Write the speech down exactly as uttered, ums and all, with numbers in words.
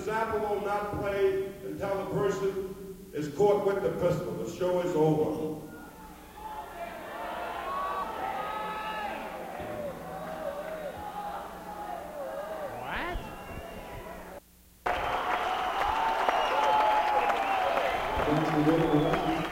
sample will not play until the person is caught with the pistol. The show is over. What?